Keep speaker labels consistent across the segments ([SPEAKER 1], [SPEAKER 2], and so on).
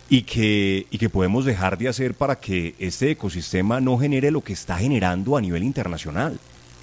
[SPEAKER 1] y que podemos dejar de hacer para que este ecosistema no genere lo que está generando a nivel internacional?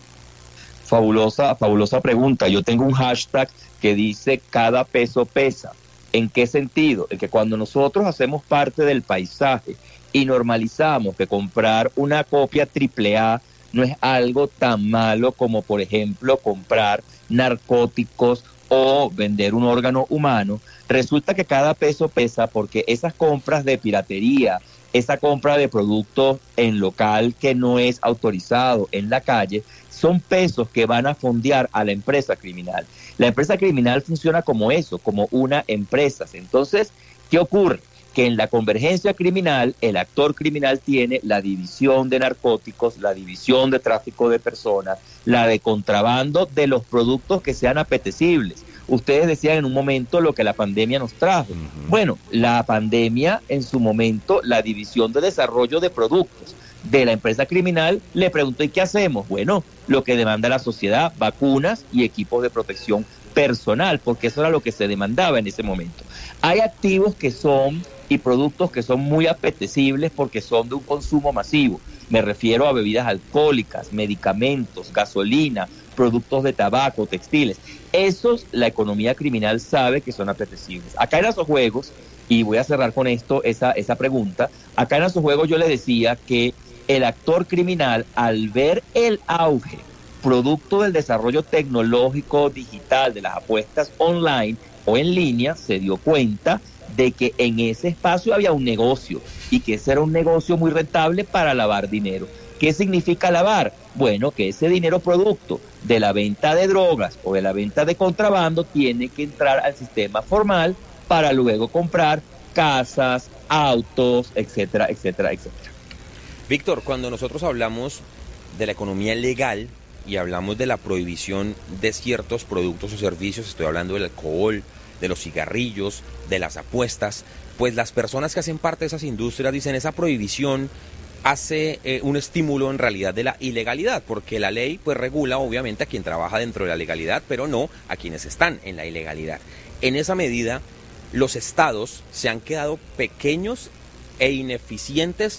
[SPEAKER 2] Fabulosa, fabulosa pregunta. Yo tengo un hashtag que dice cada peso pesa. ¿En qué sentido? En que cuando nosotros hacemos parte del paisaje y normalizamos que comprar una copia AAA no es algo tan malo como, por ejemplo, comprar narcóticos o vender un órgano humano, resulta que cada peso pesa porque esas compras de piratería, esa compra de productos en local que no es autorizado en la calle, son pesos que van a fondear a la empresa criminal. La empresa criminal funciona como eso, como una empresa. Entonces, ¿qué ocurre? Que en la convergencia criminal, el actor criminal tiene la división de narcóticos, la división de tráfico de personas, la de contrabando de los productos que sean apetecibles. Ustedes decían en un momento lo que la pandemia nos trajo. Bueno, la pandemia en su momento, la división de desarrollo de productos de la empresa criminal le preguntó, ¿y qué hacemos? Bueno, lo que demanda la sociedad, vacunas y equipos de protección personal, porque eso era lo que se demandaba en ese momento. Hay activos que son y productos que son muy apetecibles porque son de un consumo masivo. Me refiero a bebidas alcohólicas, medicamentos, gasolina, productos de tabaco, textiles. Esos la economía criminal sabe que son apetecibles. Acá en Asojuegos, y voy a cerrar con esto esa pregunta, acá en Asojuegos yo le decía que el actor criminal, al ver el auge producto del desarrollo tecnológico digital de las apuestas online o en línea, se dio cuenta de que en ese espacio había un negocio y que ese era un negocio muy rentable para lavar dinero. ¿Qué significa lavar? Bueno, que ese dinero producto de la venta de drogas o de la venta de contrabando tiene que entrar al sistema formal para luego comprar casas, autos, etcétera, etcétera, etcétera.
[SPEAKER 3] Víctor, cuando nosotros hablamos de la economía legal y hablamos de la prohibición de ciertos productos o servicios, estoy hablando del alcohol, de los cigarrillos, de las apuestas, pues las personas que hacen parte de esas industrias dicen esa prohibición hace un estímulo en realidad de la ilegalidad, porque la ley pues regula obviamente a quien trabaja dentro de la legalidad, pero no a quienes están en la ilegalidad. En esa medida, los estados se han quedado pequeños e ineficientes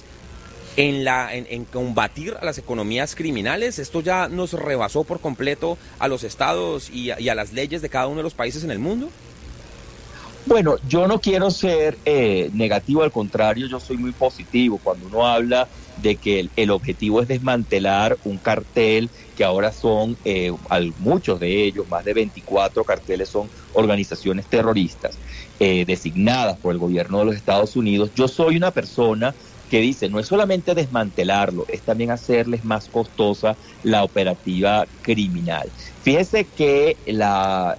[SPEAKER 3] en combatir a las economías criminales. Esto ya nos rebasó por completo a los estados y a las leyes de cada uno de los países en el mundo.
[SPEAKER 2] Bueno, yo no quiero ser negativo, al contrario, yo soy muy positivo cuando uno habla de que el objetivo es desmantelar un cartel que ahora son, muchos de ellos, más de 24 carteles son organizaciones terroristas designadas por el gobierno de los Estados Unidos. Yo soy una persona que dice, no es solamente desmantelarlo, es también hacerles más costosa la operativa criminal. Fíjese que la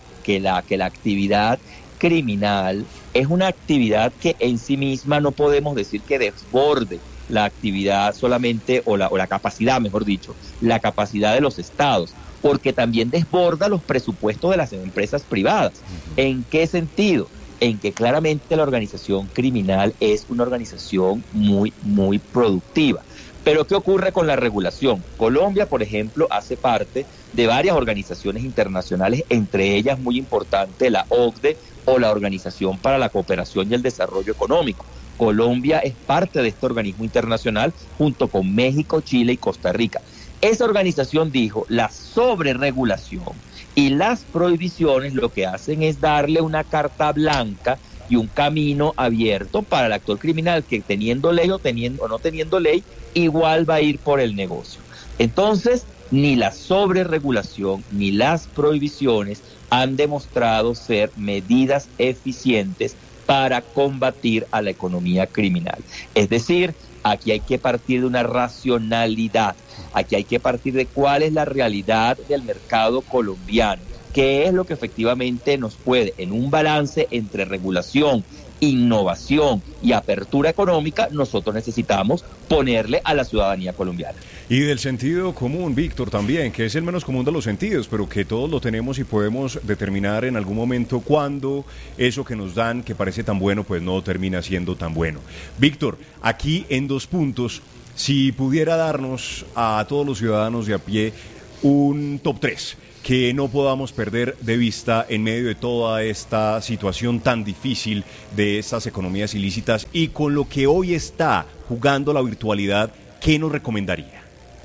[SPEAKER 2] actividad criminal es una actividad que en sí misma no podemos decir que desborde la actividad solamente, o la capacidad, mejor dicho, la capacidad de los estados, porque también desborda los presupuestos de las empresas privadas. ¿En qué sentido? En que claramente la organización criminal es una organización muy, muy productiva. Pero ¿qué ocurre con la regulación? Colombia, por ejemplo, hace parte de varias organizaciones internacionales, entre ellas muy importante la OCDE o la Organización para la Cooperación y el Desarrollo Económico. Colombia es parte de este organismo internacional junto con México, Chile y Costa Rica. Esa organización dijo, la sobreregulación y las prohibiciones lo que hacen es darle una carta blanca y un camino abierto para el actor criminal que teniendo ley o no teniendo ley, igual va a ir por el negocio. Entonces, ni la sobreregulación ni las prohibiciones han demostrado ser medidas eficientes para combatir a la economía criminal. Es decir, aquí hay que partir de una racionalidad, aquí hay que partir de cuál es la realidad del mercado colombiano, qué es lo que efectivamente nos puede, en un balance entre regulación, innovación y apertura económica, nosotros necesitamos ponerle a la ciudadanía colombiana.
[SPEAKER 1] Y del sentido común, Víctor, también, que es el menos común de los sentidos, pero que todos lo tenemos y podemos determinar en algún momento cuándo eso que nos dan, que parece tan bueno, pues no termina siendo tan bueno. Víctor, aquí en 2 puntos, si pudiera darnos a todos los ciudadanos de a pie un top 3, que no podamos perder de vista en medio de toda esta situación tan difícil de estas economías ilícitas y con lo que hoy está jugando la virtualidad, ¿qué nos recomendaría?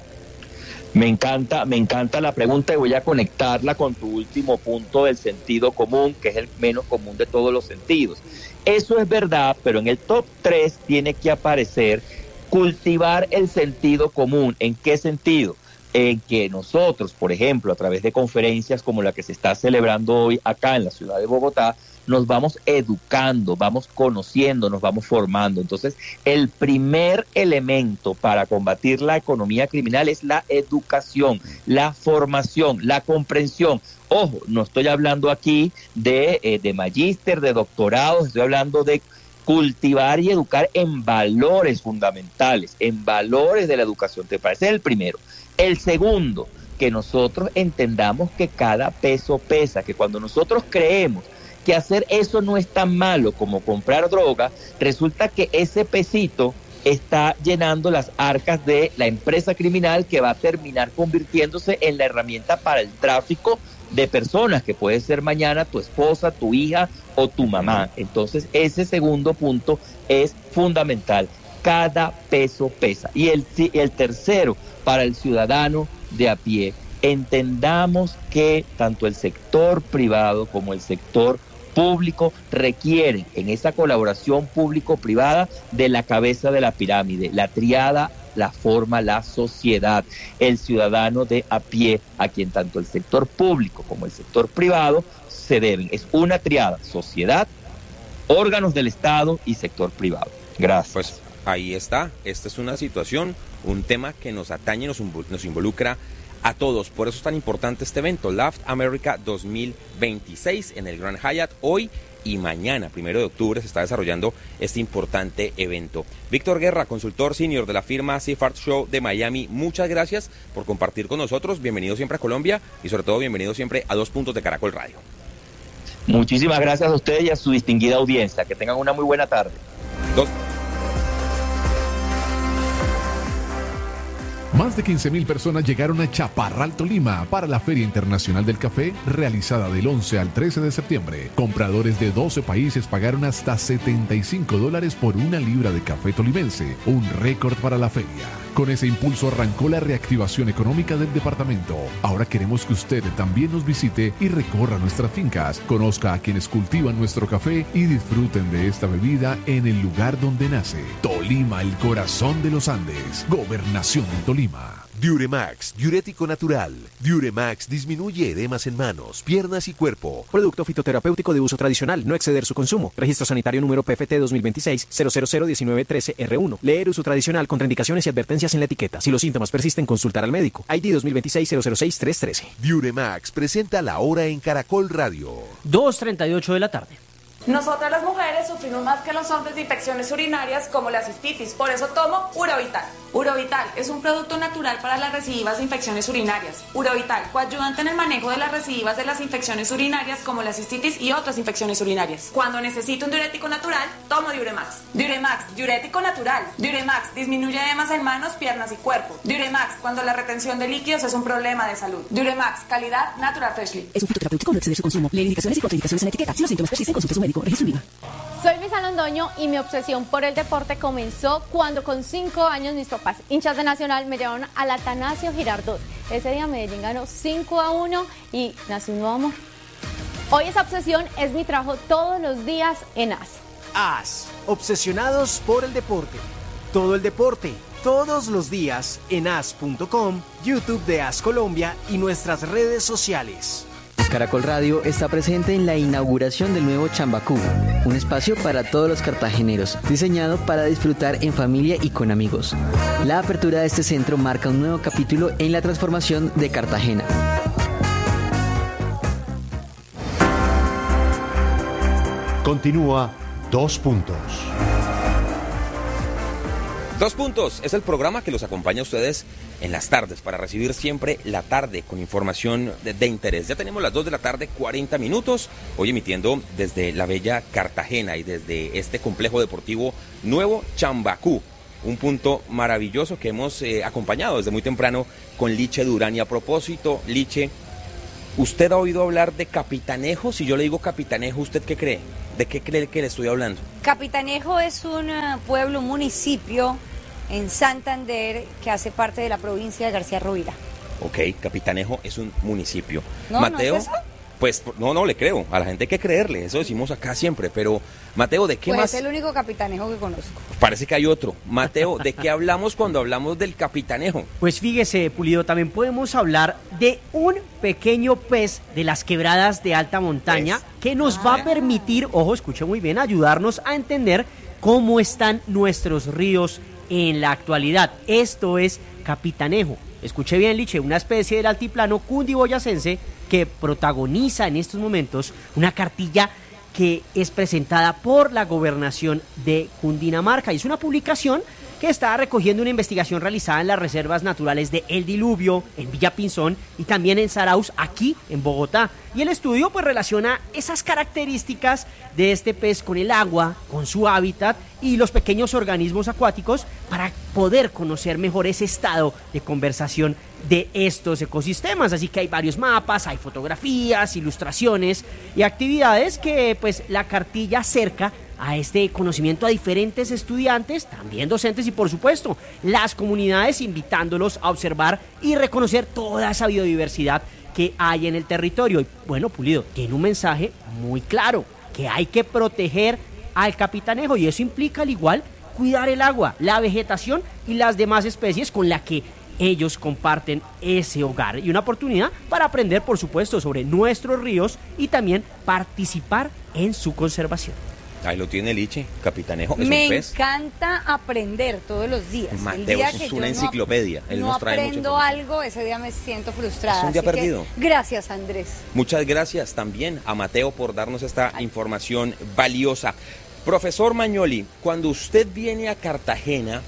[SPEAKER 2] Me encanta la pregunta y voy a conectarla con tu último punto del sentido común, que es el menos común de todos los sentidos. Eso es verdad, pero en el top 3 tiene que aparecer cultivar el sentido común. ¿En qué sentido? En que nosotros, por ejemplo, a través de conferencias como la que se está celebrando hoy acá en la ciudad de Bogotá, nos vamos educando, vamos conociendo, nos vamos formando. Entonces, el primer elemento para combatir la economía criminal es la educación, la formación, la comprensión. Ojo, no estoy hablando aquí de magíster, de doctorados, estoy hablando de cultivar y educar en valores fundamentales, en valores de la educación. ¿Te parece? El primero. El segundo, que nosotros entendamos que cada peso pesa, que cuando nosotros creemos que hacer eso no es tan malo como comprar droga, resulta que ese pesito está llenando las arcas de la empresa criminal que va a terminar convirtiéndose en la herramienta para el tráfico de personas, que puede ser mañana tu esposa, tu hija o tu mamá. Entonces, ese segundo punto es fundamental. Cada peso pesa. Y el tercero, para el ciudadano de a pie, entendamos que tanto el sector privado como el sector público requieren en esa colaboración público-privada de la cabeza de la pirámide, la triada, la forma, la sociedad, el ciudadano de a pie, a quien tanto el sector público como el sector privado se deben. Es una triada: sociedad, órganos del Estado y sector privado. Gracias.
[SPEAKER 3] Pues ahí está, esta es una situación, un tema que nos atañe, nos involucra a todos. Por eso es tan importante este evento, Laugh America 2026 en el Grand Hyatt. Hoy y mañana, 1 de octubre, se está desarrollando este importante evento. Víctor Guerra, consultor senior de la firma Seafart Show de Miami, muchas gracias por compartir con nosotros. Bienvenido siempre a Colombia y sobre todo bienvenido siempre a 2 Puntos de Caracol Radio.
[SPEAKER 2] Muchísimas gracias a ustedes y a su distinguida audiencia. Que tengan una muy buena tarde.
[SPEAKER 4] Más de 15.000 personas llegaron a Chaparral, Tolima, para la Feria Internacional del Café, realizada del 11 al 13 de septiembre. Compradores de 12 países pagaron hasta $75 por 1 libra de café tolimense, un récord para la feria. Con ese impulso arrancó la reactivación económica del departamento. Ahora queremos que usted también nos visite y recorra nuestras fincas, conozca a quienes cultivan nuestro café y disfruten de esta bebida en el lugar donde nace. Tolima, el corazón de los Andes. Gobernación de Tolima.
[SPEAKER 5] Diuremax, diurético natural. Diuremax disminuye edemas en manos, piernas y cuerpo.
[SPEAKER 6] Producto fitoterapéutico de uso tradicional, no exceder su consumo. Registro sanitario número PFT 2026-0001913R1. Leer uso tradicional, contraindicaciones y advertencias en la etiqueta. Si los síntomas persisten, consultar al médico. ID 2026-006-313.
[SPEAKER 5] Diuremax presenta La Hora en Caracol Radio.
[SPEAKER 7] 2:38 de la tarde.
[SPEAKER 8] Nosotras las mujeres sufrimos más que los hombres de infecciones urinarias como la cistitis, por eso tomo Urovital. Urovital es un producto natural para las recidivas de infecciones urinarias. Urovital, coayudante en el manejo de las recidivas de las infecciones urinarias como la cistitis y otras infecciones urinarias. Cuando necesito un diurético natural, tomo Diuremax. Diuremax, diurético natural. Diuremax, disminuye edemas en manos, piernas y cuerpo. Diuremax, cuando la retención de líquidos es un problema de salud. Diuremax, calidad Natural Freshly.
[SPEAKER 9] Es un fitoterapéutico, no exceder su consumo. Lee indicaciones y contraindicaciones en la etiqueta. Si los síntomas persisten, consulte a su médico. Registro INVIMA.
[SPEAKER 10] Soy Luisa Londoño y mi obsesión por el deporte comenzó cuando con 5 años mis papás, hinchas de Nacional, me llevaron al Atanasio Girardot. Ese día Medellín ganó 5-1 y nació un nuevo amor. Hoy esa obsesión es mi trabajo todos los días en AS.
[SPEAKER 6] AS, obsesionados por el deporte. Todo el deporte, todos los días en as.com, YouTube de AS Colombia y nuestras redes sociales.
[SPEAKER 11] Caracol Radio está presente en la inauguración del nuevo Chambacú, un espacio para todos los cartageneros, diseñado para disfrutar en familia y con amigos. La apertura de este centro marca un nuevo capítulo en la transformación de Cartagena.
[SPEAKER 5] Continúa 2 Puntos.
[SPEAKER 3] 2 Puntos es el programa que los acompaña a ustedes en las tardes para recibir siempre la tarde con información de interés. Ya tenemos las 2 de la tarde, 40 minutos, hoy emitiendo desde la bella Cartagena y desde este complejo deportivo nuevo Chambacú, un punto maravilloso que hemos acompañado desde muy temprano con Liche Durán. Y a propósito, Liche, ¿Usted ha oído hablar de Capitanejo? Si yo le digo Capitanejo, ¿usted qué cree? ¿De qué cree que le estoy hablando?
[SPEAKER 12] Capitanejo es un pueblo, un municipio en Santander que hace parte de la provincia de García Rovira.
[SPEAKER 3] Ok, Capitanejo es un municipio.
[SPEAKER 12] ¿No?
[SPEAKER 3] Mateo,
[SPEAKER 12] ¿No es eso?
[SPEAKER 3] pues no le creo. A la gente hay que creerle, eso decimos acá siempre. Pero, Mateo, ¿de qué
[SPEAKER 12] Pues
[SPEAKER 3] más?
[SPEAKER 12] es el único Capitanejo que conozco.
[SPEAKER 3] Parece que hay otro. Mateo, ¿de qué hablamos cuando hablamos del Capitanejo?
[SPEAKER 7] Pues fíjese, Pulido, también podemos hablar de un pequeño pez de las quebradas de alta montaña que nos va a permitir, ojo, escuche muy bien, ayudarnos a entender cómo están nuestros ríos en la actualidad. Esto es Capitanejo. Escuche bien, Liche, una especie del altiplano cundiboyacense que protagoniza en estos momentos una cartilla que es presentada por la gobernación de Cundinamarca. Y es una publicación que está recogiendo una investigación realizada en las reservas naturales de El Diluvio, en Villa Pinzón y también en Zarauz, aquí en Bogotá. Y el estudio pues relaciona esas características de este pez con el agua, con su hábitat y los pequeños organismos acuáticos para poder conocer mejor ese estado de conservación de estos ecosistemas. Así que hay varios mapas, hay fotografías, ilustraciones y actividades que pues la cartilla acerca a este conocimiento a diferentes estudiantes, también docentes y por supuesto las comunidades, invitándolos a observar y reconocer toda esa biodiversidad que hay en el territorio. Y bueno, Pulido, tiene un mensaje muy claro, que hay que proteger al Capitanejo y eso implica al igual cuidar el agua, la vegetación y las demás especies con las que ellos comparten ese hogar, y una oportunidad para aprender por supuesto sobre nuestros ríos y también participar en su conservación.
[SPEAKER 3] Ahí lo tiene Liche, Capitanejo, es
[SPEAKER 12] Me
[SPEAKER 3] un pez.
[SPEAKER 12] encanta aprender todos los días.
[SPEAKER 3] Mateo,
[SPEAKER 12] el día
[SPEAKER 3] es
[SPEAKER 12] que
[SPEAKER 3] una
[SPEAKER 12] yo
[SPEAKER 3] enciclopedia. Él
[SPEAKER 12] no
[SPEAKER 3] nos trae mucha
[SPEAKER 12] aprendo
[SPEAKER 3] información.
[SPEAKER 12] algo, ese día me siento frustrada.
[SPEAKER 3] Es un día
[SPEAKER 12] así que
[SPEAKER 3] perdido.
[SPEAKER 12] Gracias, Andrés.
[SPEAKER 3] Muchas gracias también a Mateo por darnos esta información valiosa. Profesor Magnoli, cuando usted viene a Cartagena,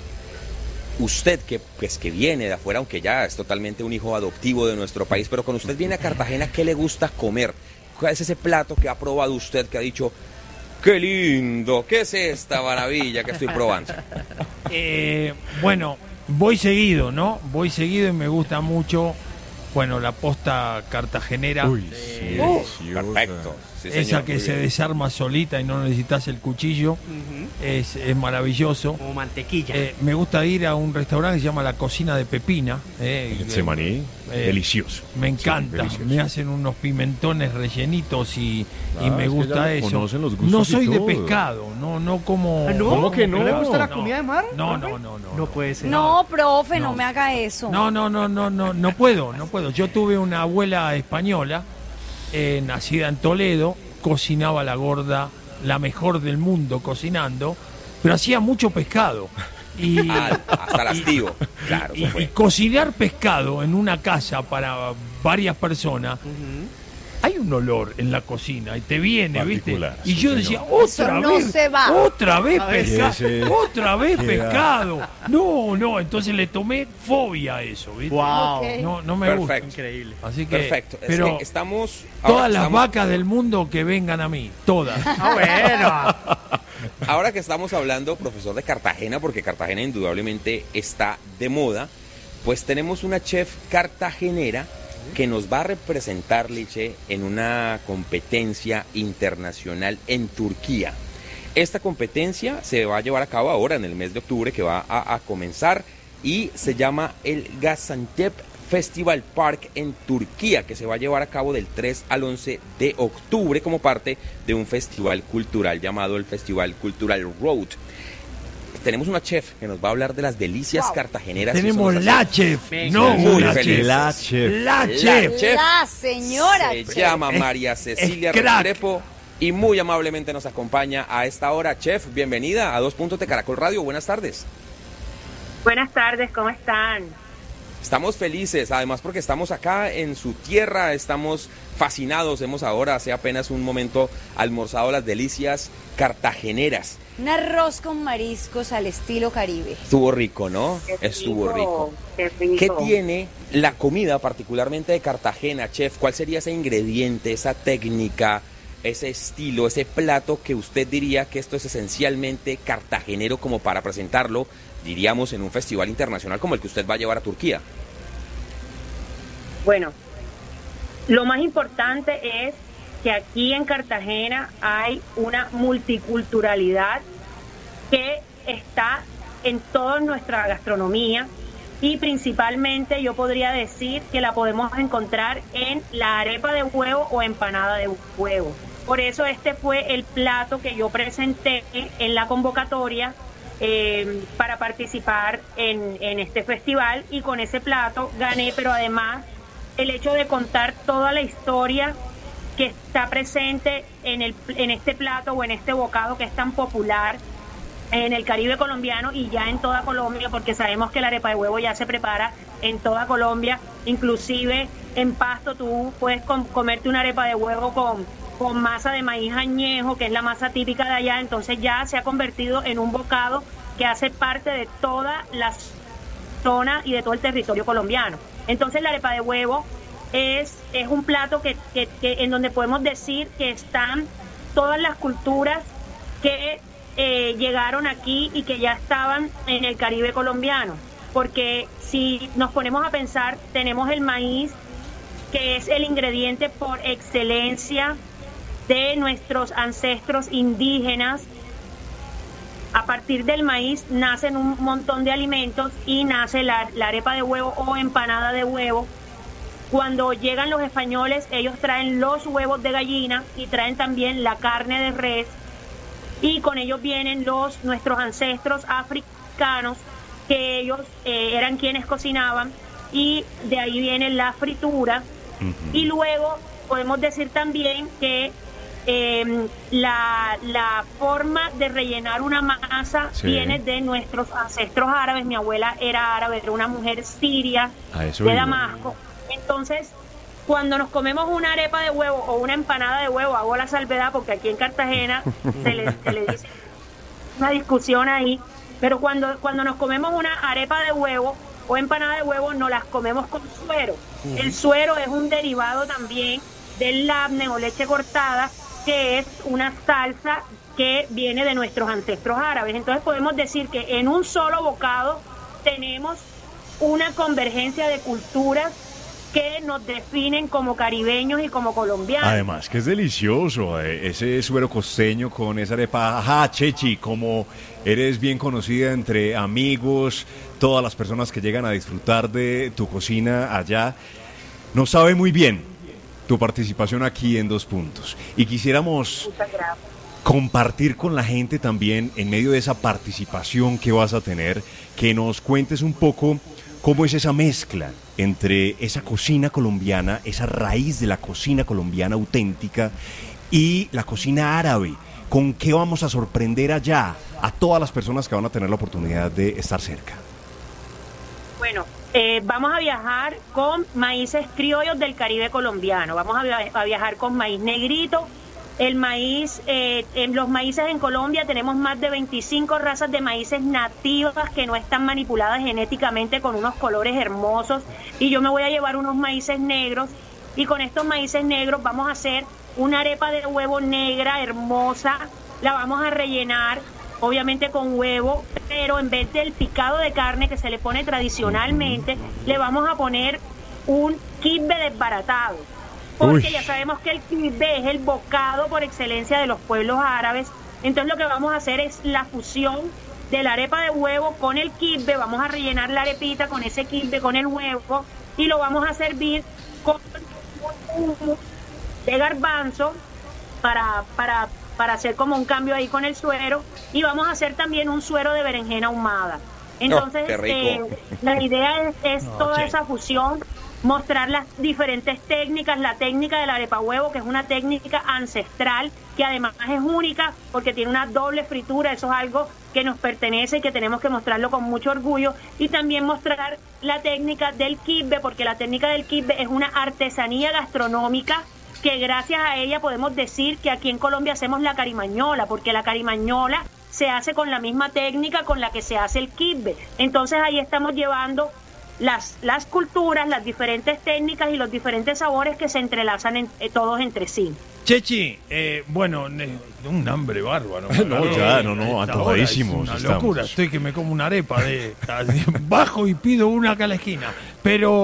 [SPEAKER 3] usted que viene de afuera, aunque ya es totalmente un hijo adoptivo de nuestro país, pero cuando usted viene a Cartagena, ¿qué le gusta comer? ¿Cuál es ese plato que ha probado usted que ha dicho, qué lindo, qué es esta maravilla que estoy probando?
[SPEAKER 13] Bueno, voy seguido, ¿no? Voy seguido y me gusta mucho, bueno, la posta cartagenera.
[SPEAKER 1] Uy, sí,
[SPEAKER 3] perfecto. Sí,
[SPEAKER 13] esa
[SPEAKER 3] señor,
[SPEAKER 13] que
[SPEAKER 3] muy
[SPEAKER 13] se
[SPEAKER 3] bien.
[SPEAKER 13] desarma solita y no necesitas el cuchillo. Es maravilloso.
[SPEAKER 7] Como mantequilla.
[SPEAKER 13] Me gusta ir a un restaurante que se llama La Cocina de Pepina.
[SPEAKER 1] Semaní, delicioso.
[SPEAKER 13] Me encanta.
[SPEAKER 1] Sí, delicioso.
[SPEAKER 13] Me hacen unos pimentones rellenitos y me
[SPEAKER 1] es que
[SPEAKER 13] gusta
[SPEAKER 1] ya
[SPEAKER 13] eso.
[SPEAKER 1] conocen los gustos
[SPEAKER 13] No
[SPEAKER 1] y
[SPEAKER 13] soy de
[SPEAKER 1] todo.
[SPEAKER 13] pescado, no como.
[SPEAKER 7] ¿No?
[SPEAKER 1] ¿Cómo que no?
[SPEAKER 7] ¿No le gusta la
[SPEAKER 13] No.
[SPEAKER 7] comida de mar?
[SPEAKER 13] No.
[SPEAKER 7] No puede ser.
[SPEAKER 12] No, profe, no
[SPEAKER 13] No.
[SPEAKER 12] me haga eso.
[SPEAKER 13] No puedo. Yo tuve una abuela española, nacida en Toledo, cocinaba la gorda, la mejor del mundo cocinando, pero hacía mucho pescado. Y,
[SPEAKER 3] Hasta el hastío. Claro, eso
[SPEAKER 13] y
[SPEAKER 3] fue.
[SPEAKER 13] cocinar pescado en una casa para varias personas, hay un olor en la cocina y te viene, ¿viste?
[SPEAKER 1] Particular,
[SPEAKER 13] Y
[SPEAKER 1] sí,
[SPEAKER 13] yo
[SPEAKER 1] señor.
[SPEAKER 13] decía,
[SPEAKER 12] Eso
[SPEAKER 13] otra
[SPEAKER 12] no
[SPEAKER 13] vez,
[SPEAKER 12] se va.
[SPEAKER 13] otra vez
[SPEAKER 7] A ver,
[SPEAKER 13] pescado,
[SPEAKER 1] ese-
[SPEAKER 13] otra vez
[SPEAKER 1] queda-
[SPEAKER 13] pescado. No, entonces le tomé fobia a eso, ¿viste?
[SPEAKER 7] Wow.
[SPEAKER 12] Ok.
[SPEAKER 13] No me gusta.
[SPEAKER 3] Perfecto.
[SPEAKER 7] Increíble.
[SPEAKER 13] Así que,
[SPEAKER 3] Perfecto. Es
[SPEAKER 13] pero
[SPEAKER 3] que estamos...
[SPEAKER 13] todas
[SPEAKER 3] ahora que
[SPEAKER 13] las
[SPEAKER 3] estamos-
[SPEAKER 13] vacas del mundo que vengan a mí, todas.
[SPEAKER 7] Ah, bueno.
[SPEAKER 3] Ahora que estamos hablando, profesor, de Cartagena, porque Cartagena indudablemente está de moda, pues tenemos una chef cartagenera que nos va a representar, Liche, en una competencia internacional en Turquía. Esta competencia se va a llevar a cabo ahora en el mes de octubre, que va a comenzar, y se llama el Gaziantep Festival Park en Turquía, que se va a llevar a cabo del 3 al 11 de octubre como parte de un festival cultural llamado el Festival Cultural Road. Tenemos una chef que nos va a hablar de las delicias cartageneras.
[SPEAKER 13] Tenemos la chef,
[SPEAKER 7] Venga.
[SPEAKER 13] no
[SPEAKER 3] Muy
[SPEAKER 13] una
[SPEAKER 3] feliz.
[SPEAKER 13] chef.
[SPEAKER 1] La chef.
[SPEAKER 13] La chef.
[SPEAKER 3] chef
[SPEAKER 12] La señora.
[SPEAKER 3] se
[SPEAKER 12] chef.
[SPEAKER 3] llama
[SPEAKER 13] Es-
[SPEAKER 3] María Cecilia
[SPEAKER 13] es crack.
[SPEAKER 3] Restrepo y muy amablemente nos acompaña a esta hora. Chef, bienvenida a 2 Puntos de Caracol Radio. Buenas tardes.
[SPEAKER 14] Buenas tardes, ¿cómo están?
[SPEAKER 3] Estamos felices, además porque estamos acá en su tierra, estamos fascinados. Hemos ahora, hace apenas un momento, almorzado las delicias cartageneras.
[SPEAKER 12] Un arroz con mariscos al estilo Caribe.
[SPEAKER 3] Estuvo rico, ¿no?
[SPEAKER 14] Qué
[SPEAKER 3] Estuvo rico.
[SPEAKER 14] Qué rico.
[SPEAKER 3] ¿Qué tiene la comida particularmente de Cartagena, chef? ¿Cuál sería ese ingrediente, esa técnica, ese estilo, ese plato que usted diría que esto es esencialmente cartagenero como para presentarlo, diríamos, en un festival internacional como el que usted va a llevar a Turquía?
[SPEAKER 14] Bueno, Lo más importante es que aquí en Cartagena hay una multiculturalidad que está en toda nuestra gastronomía y principalmente yo podría decir que la podemos encontrar en la arepa de huevo o empanada de huevo. Por eso este fue el plato que yo presenté en la convocatoria para participar en este festival, y con ese plato gané, pero además el hecho de contar toda la historia que está presente en este plato o en este bocado que es tan popular en el Caribe colombiano y ya en toda Colombia, porque sabemos que la arepa de huevo ya se prepara en toda Colombia, inclusive en Pasto tú puedes comerte una arepa de huevo con masa de maíz añejo, que es la masa típica de allá. Entonces ya se ha convertido en un bocado que hace parte de toda la zona y de todo el territorio colombiano. Entonces la arepa de huevo es un plato que en donde podemos decir que están todas las culturas que llegaron aquí y que ya estaban en el Caribe colombiano, porque si nos ponemos a pensar, tenemos el maíz, que es el ingrediente por excelencia de nuestros ancestros indígenas. A partir del maíz nacen un montón de alimentos y nace la arepa de huevo o empanada de huevo. Cuando llegan los españoles, ellos traen los huevos de gallina y traen también la carne de res, y con ellos vienen nuestros ancestros africanos, que ellos eran quienes cocinaban, y de ahí viene la fritura. Y luego podemos decir también que la forma de rellenar una masa viene de nuestros ancestros árabes. Mi abuela era árabe, era una mujer siria de Damasco. Entonces, cuando nos comemos una arepa de huevo o una empanada de huevo, hago la salvedad porque aquí en Cartagena se le dice una discusión ahí, pero cuando nos comemos una arepa de huevo o empanada de huevo, nos las comemos con suero. El suero es un derivado también del labne o leche cortada, que es una salsa que viene de nuestros ancestros árabes. Entonces podemos decir que en un solo bocado tenemos una convergencia de culturas que nos definen como caribeños y como colombianos.
[SPEAKER 1] Además que es delicioso ese suero costeño con esa arepa. Ajá, Chechi, como eres bien conocida entre amigos, todas las personas que llegan a disfrutar de tu cocina allá, nos sabe muy bien tu participación aquí en Dos Puntos. Y quisiéramos compartir con la gente también, en medio de esa participación que vas a tener, que nos cuentes un poco cómo es esa mezcla entre esa cocina colombiana, esa raíz de la cocina colombiana auténtica, y la cocina árabe. ¿Con qué vamos a sorprender allá a todas las personas que van a tener la oportunidad de estar cerca?
[SPEAKER 14] Bueno, vamos a viajar con maíces criollos del Caribe colombiano. Vamos a viajar con maíz negrito. El maíz, los maíces en Colombia tenemos más de 25 razas de maíces nativas que no están manipuladas genéticamente, con unos colores hermosos, y yo me voy a llevar unos maíces negros, y con estos maíces negros vamos a hacer una arepa de huevo negra hermosa. La vamos a rellenar obviamente con huevo, pero en vez del picado de carne que se le pone tradicionalmente, le vamos a poner un kibbe desbaratado. Porque ya sabemos que el kibbe es el bocado por excelencia de los pueblos árabes. Entonces lo que vamos a hacer es la fusión de la arepa de huevo con el kibbe. Vamos a rellenar la arepita con ese kibbe, con el huevo, y lo vamos a servir con un hummus de garbanzo para hacer como un cambio ahí con el suero, y vamos a hacer también un suero de berenjena ahumada. Entonces la idea es toda esa fusión, mostrar las diferentes técnicas, la técnica de la arepa huevo, que es una técnica ancestral, que además es única porque tiene una doble fritura. Eso es algo que nos pertenece y que tenemos que mostrarlo con mucho orgullo, y también mostrar la técnica del kibbe, porque la técnica del kibbe es una artesanía gastronómica que gracias a ella podemos decir que aquí en Colombia hacemos la carimañola, porque la carimañola se hace con la misma técnica con la que se hace el kibbe. Entonces ahí estamos llevando las culturas, las diferentes técnicas y los diferentes sabores que se entrelazan todos entre sí.
[SPEAKER 13] Chechi, bueno, un hambre bárbaro.
[SPEAKER 1] No, antojadísimos.
[SPEAKER 13] Es una locura, estoy que me como una arepa bajo y pido una acá a la esquina. Pero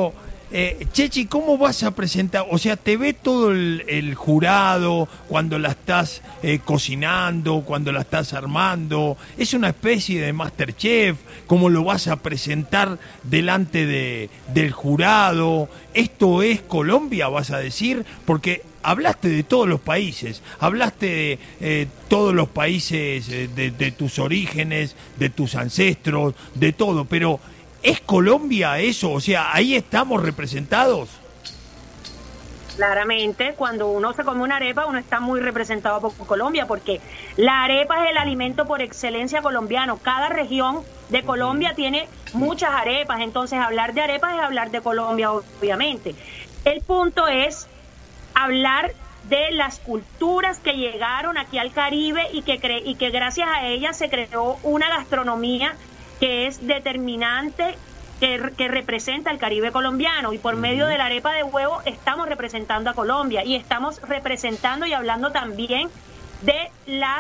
[SPEAKER 13] Chechi, ¿cómo vas a presentar? O sea, ¿te ve todo el jurado cuando la estás cocinando, cuando la estás armando? ¿Es una especie de MasterChef? ¿Cómo lo vas a presentar delante del jurado? ¿Esto es Colombia, vas a decir? Porque hablaste de todos los países, hablaste de todos los países, de tus orígenes, de tus ancestros, de todo, pero ¿es Colombia eso? O sea, ¿ahí estamos representados?
[SPEAKER 14] Claramente, cuando uno se come una arepa, uno está muy representado por Colombia, porque la arepa es el alimento por excelencia colombiano. Cada región de Colombia tiene muchas arepas, entonces hablar de arepas es hablar de Colombia, obviamente. El punto es hablar de las culturas que llegaron aquí al Caribe y que gracias a ellas se creó una gastronomía que es determinante, que representa el Caribe colombiano, y por medio de la arepa de huevo estamos representando a Colombia y estamos representando y hablando también de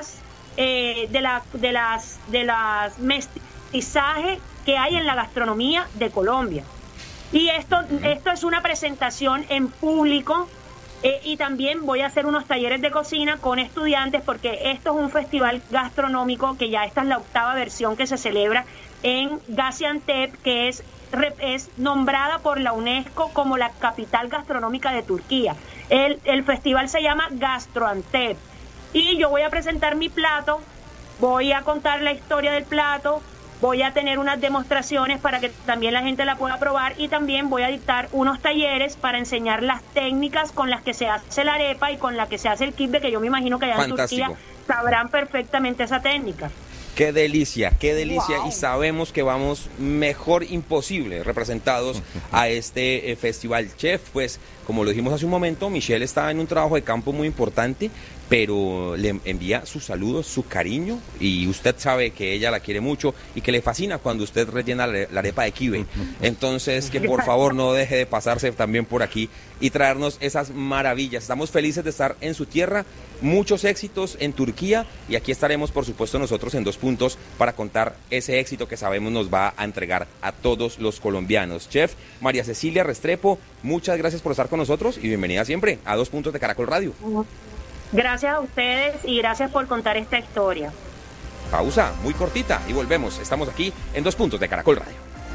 [SPEAKER 14] las mestizaje que hay en la gastronomía de Colombia. Y esto es una presentación en público. Y también voy a hacer unos talleres de cocina con estudiantes, porque esto es un festival gastronómico que ya esta es la 8ª versión que se celebra en Gaziantep, que es nombrada por la UNESCO como la capital gastronómica de Turquía. El festival se llama Gastroantep y yo voy a presentar mi plato, voy a contar la historia del plato, voy a tener unas demostraciones para que también la gente la pueda probar, y también voy a dictar unos talleres para enseñar las técnicas con las que se hace la arepa y con las que se hace el kibbe, que yo me imagino que allá en Turquía sabrán perfectamente esa técnica.
[SPEAKER 3] Qué delicia, wow. Y sabemos que vamos mejor imposible representados a este festival. Chef, pues como lo dijimos hace un momento, Michelle está en un trabajo de campo muy importante, pero le envía sus saludos, su cariño, y usted sabe que ella la quiere mucho y que le fascina cuando usted rellena la arepa de kibe. Entonces, que por favor no deje de pasarse también por aquí y traernos esas maravillas. Estamos felices de estar en su tierra, muchos éxitos en Turquía, y aquí estaremos, por supuesto, nosotros en 2 puntos para contar ese éxito que sabemos nos va a entregar a todos los colombianos. Chef María Cecilia Restrepo, muchas gracias por estar con nosotros y bienvenida siempre a 2 puntos de Caracol Radio.
[SPEAKER 14] Gracias a ustedes y gracias por contar esta historia.
[SPEAKER 3] Pausa muy cortita y volvemos. Estamos aquí en 2 puntos de Caracol Radio.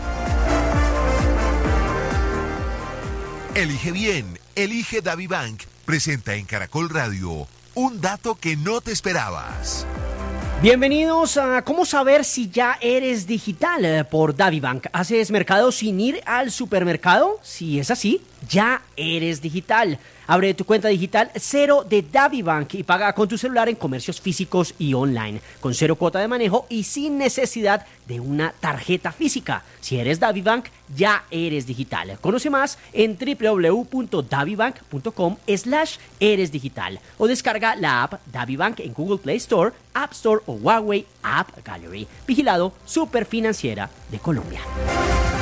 [SPEAKER 5] Elige bien, elige DaviBank. Presenta en Caracol Radio un dato que no te esperabas.
[SPEAKER 7] Bienvenidos a ¿Cómo saber si ya eres digital? Por DaviBank. ¿Haces mercado sin ir al supermercado? Si es así, ya eres digital. Abre tu cuenta digital cero de DaviBank y paga con tu celular en comercios físicos y online, con 0 cuota de manejo y sin necesidad de una tarjeta física. Si eres DaviBank, ya eres digital. Conoce más en www.davibank.com/eresdigital o descarga la app DaviBank en Google Play Store, App Store o Huawei App Gallery. Vigilado Superfinanciera de Colombia.